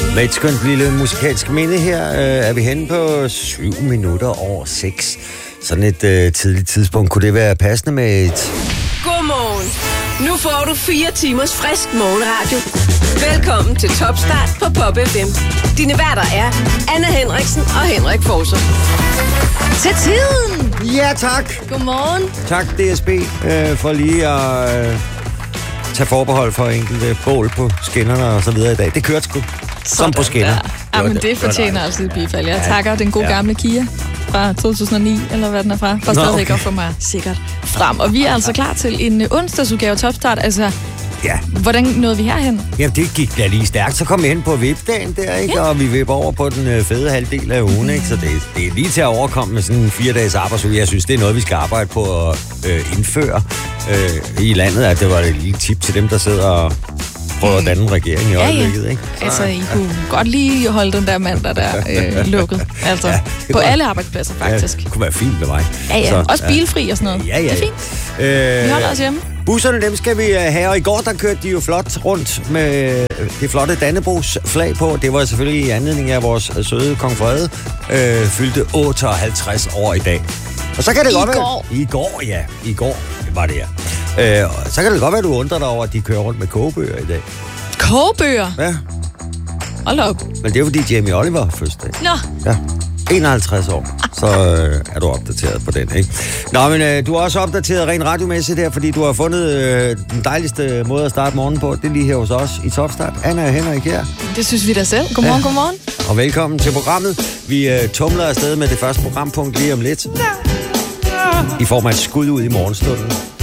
Med et skønt lille musikalsk minde her er vi henne på 7 minutter over 6. Sådan et tidligt tidspunkt. Kunne det være passende med et... Godmorgen. Nu får du 4 timers frisk morgenradio. Velkommen til Topstart på Pop FM. Dine værter er Anna Henriksen og Henrik Forser. Til tiden! Ja, tak. Godmorgen. Tak, DSB, for lige at tage forbehold for enkelte bål på skinnerne og så videre i dag. Det kørte sgu som på skinner. Ja, men det fortjener altså et bifald. Jeg takker den gode gamle Kia fra 2009, eller hvad den er fra, for stadigvæk at få mig sikkert frem. Og vi er altså klar til en onsdagsudgave Topstart. Altså, hvordan nåede vi herhen? Jamen, det gik da lige stærkt. Så kom vi hen på VIP-dagen der, ikke? Ja. Og vi vipper over på den fede halvdel af ugen, ikke? Så det er lige til at overkomme med sådan en 4 dages arbejdsuge. Jeg synes, det er noget, vi skal arbejde på at indføre i landet. At det var et lille tip til dem, der sidder og prøver at danne en regering i øjeblikket, ikke? Så, altså, I kunne godt lige holde den der mand, der lukket. Altså, på alle arbejdspladser, faktisk. Ja, det kunne være fint med mig. Ja. Så, også bilfri og sådan noget. Ja. Det er fint. Vi holder os hjemme. Busserne, dem skal vi have, og i går der kørte de jo flot rundt med det flotte Dannebrogs flag på. Det var selvfølgelig i anledning af vores søde kong Frede, fyldte 58 år i dag. Og så kan det godt være... I går var det, ja. Så kan det godt være, du undrer dig over, at de kører rundt med kogebøger i dag. Kogebøger? Ja. Hold op. Men det er fordi Jamie Oliver har fødselsdag. Nå. Ja. 51 år, så er du opdateret på den, ikke? Nå, men du er også opdateret rent radiomæssigt her, fordi du har fundet den dejligste måde at starte morgen på. Det er lige her hos os i Topstart. Anna og Henrik her. Det synes vi da selv. Godmorgen, godmorgen. Og velkommen til programmet. Vi tumler afsted med det første programpunkt lige om lidt. I form af et skud ud i morgenstunden.